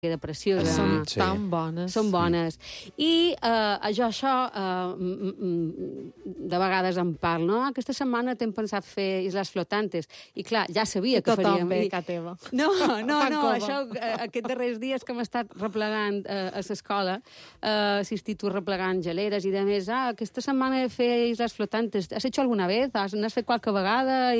queda preciosa. Són tan bones. Són bones. I jo això de vegades em parlo, no? Aquesta setmana t'hem pensat fer Islas Flotantes. I clar, ja sabia que faríem. Tothom bé, que teva. No, això, aquests darrers dies que hem estat replegant a l'escola, assistit replegant geleres i de més, aquesta setmana he fet Islas Flotantes. Has hecho alguna vez? N'has fet qualque vegada?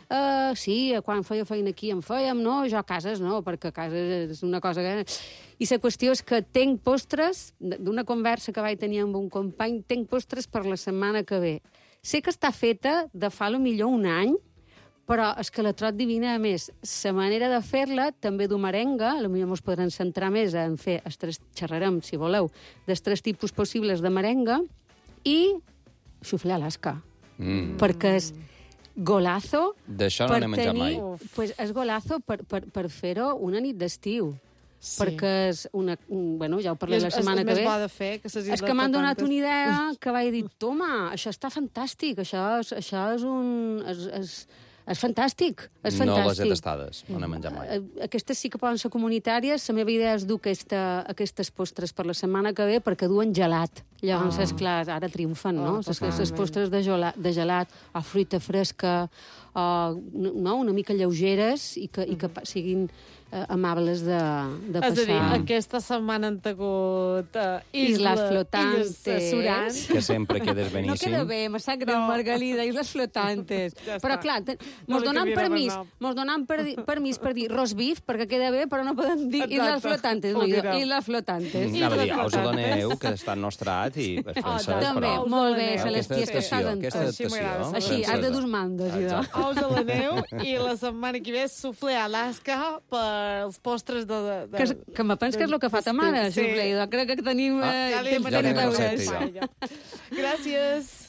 Sí, quan feia feina aquí en fèiem, no? Jo a cases no, perquè a cases és una cosa que... I la qüestió és que tenc postres, d'una conversa que vaig tenir amb un company, tenc postres per la setmana que ve. Sé que està feta de fa millor un any, però és que la trot divina, a més, la manera de fer-la també du merenga, potser ens podran centrar més en fer, xerrarem, si voleu, dels 3 tipus possibles de merenga, i xuflé Alaska. Perquè és golazo... D'això no n'he menjat mai. Pues és golazo per fer-ho una nit d'estiu. Sí. Perquè és una... Bueno, ja ho parlem la setmana que ve. És més bo de fer que les Isles És que m'han donat una idea que vaig dir, toma, això està fantàstic, això és un... És fantàstic, és fantàstic. No les he tastades, no n'he menjat mai. Aquestes sí que poden ser comunitàries. La meva idea és dur aquestes postres per la setmana que ve perquè duen gelat. Llavors, esclar, ara triomfen, no? Les postres de gelat, o fruita fresca, o una mica lleugeres i que siguin amables de passar. És a dir, aquesta setmana han tingut Islas Flotantes. Surant. Que sempre quedes beníssim. No queda bé, me sap greu, Margalida, Islas Flotantes. Però clar, mos donen permís per dir roast beef, perquè queda bé, però no podem dir Islas Flotantes. No, Islas Flotantes. Anava a dir, us ho doneu, que està nostrat i és francès, també, però... molt bé, Celestia, que estàs en tot. Així, has de dur mandos, idò. Ous a la neu, i la setmana que ve suflé a Alaska els postres de... Que me penso que és el que fa ta mare, suflé. Crec que tenim temps per a veure. Gràcies.